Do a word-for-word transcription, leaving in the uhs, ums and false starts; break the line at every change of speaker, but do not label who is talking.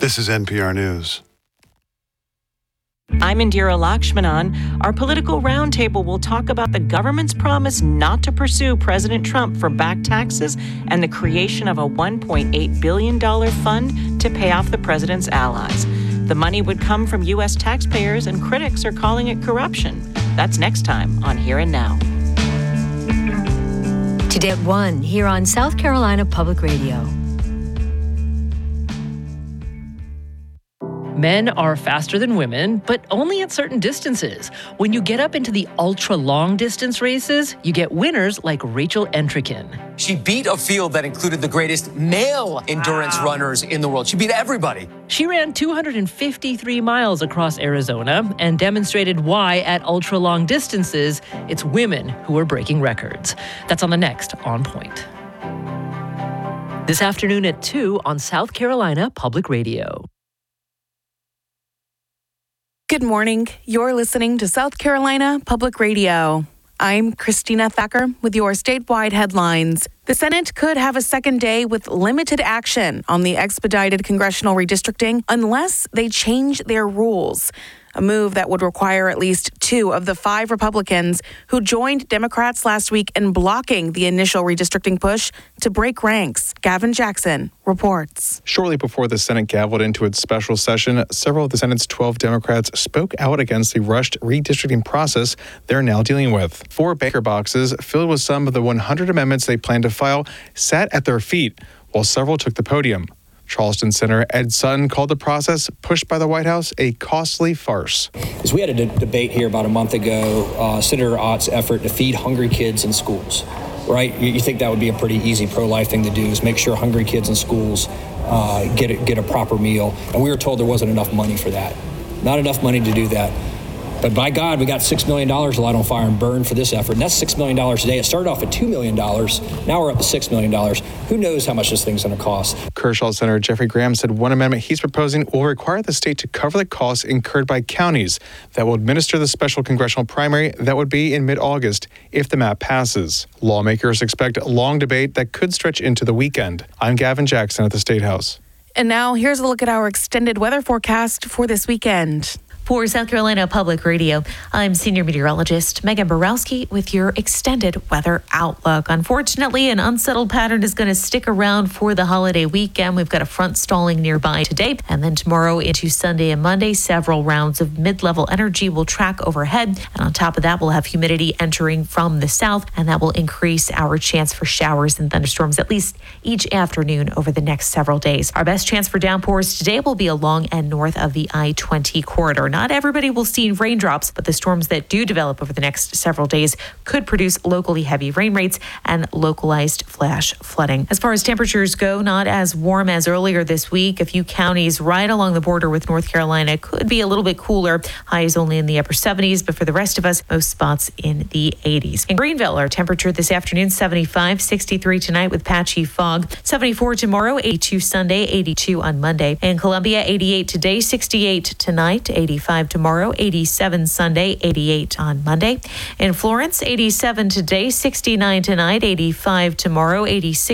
This is N P R News.
I'm Indira Lakshmanan. Our political roundtable will talk about the government's promise not to pursue President Trump for back taxes and the creation of a one point eight billion dollars fund to pay off the president's allies. The money would come from U S taxpayers, and critics are calling it corruption. That's next time on Here and Now.
Today at one, here on South Carolina Public Radio.
Men are faster than women, but only at certain distances. When you get up into the ultra-long distance races, you get winners like Rachel Entrekin.
She beat a field that included the greatest male endurance wow. runners in the world. She beat everybody.
She ran two hundred fifty-three miles across Arizona and demonstrated why at ultra-long distances, it's women who are breaking records. That's on the next On Point. This afternoon at two on South Carolina Public Radio.
Good morning. You're listening to South Carolina Public Radio. I'm Christina Thacker with your statewide headlines. The Senate could have a second day with limited action on the expedited congressional redistricting unless they change their rules. A move that would require at least two of the five Republicans who joined Democrats last week in blocking the initial redistricting push to break ranks. Gavin Jackson reports.
Shortly before the Senate gavelled into its special session, several of the Senate's twelve Democrats spoke out against the rushed redistricting process they're now dealing with. Four banker boxes filled with some of the one hundred amendments they plan to file sat at their feet, while several took the podium. Charleston Senator Ed Sutton called the process pushed by the White House a costly farce.
As we had a de- debate here about a month ago, uh, Senator Ott's effort to feed hungry kids in schools, right? You, you think that would be a pretty easy pro-life thing to do, is make sure hungry kids in schools uh, get a, get a proper meal. And we were told there wasn't enough money for that. Not enough money to do that. But by God, we got six million dollars to light on fire and burn for this effort. And that's six million dollars today. It started off at two million dollars. Now we're up to six million dollars. Who knows how much this thing's going to cost?
Kershaw Senator Jeffrey Graham said one amendment he's proposing will require the state to cover the costs incurred by counties that will administer the special congressional primary that would be in mid-August if the map passes. Lawmakers expect a long debate that could stretch into the weekend. I'm Gavin Jackson at the State House.
And now here's a look at our extended weather forecast for this weekend.
For South Carolina Public Radio, I'm senior meteorologist Megan Borowski with your extended weather outlook. Unfortunately, an unsettled pattern is going to stick around for the holiday weekend. We've got a front stalling nearby today, and then tomorrow into Sunday and Monday, several rounds of mid-level energy will track overhead. And on top of that, we'll have humidity entering from the south, and that will increase our chance for showers and thunderstorms at least each afternoon over the next several days. Our best chance for downpours today will be along and north of the I twenty corridor. Not everybody will see raindrops, but the storms that do develop over the next several days could produce locally heavy rain rates and localized flash flooding. As far as temperatures go, not as warm as earlier this week. A few counties right along the border with North Carolina could be a little bit cooler. Highs only in the upper seventies, but for the rest of us, most spots in the eighties. In Greenville, our temperature this afternoon, seventy-five, sixty-three tonight with patchy fog, seventy-four tomorrow, eighty-two Sunday, eighty-two on Monday. In Columbia, eighty-eight today, sixty-eight tonight, eighty-five tomorrow, eighty-seven Sunday, eighty-eight on Monday. In Florence, eighty-seven today, sixty-nine tonight, eighty-five tomorrow, eighty-six